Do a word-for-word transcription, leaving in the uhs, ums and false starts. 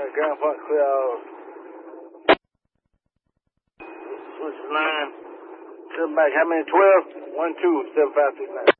Grand Park, clear out. Switch nine. Come back, how many? twelve? one, two, seven, five, six, nine.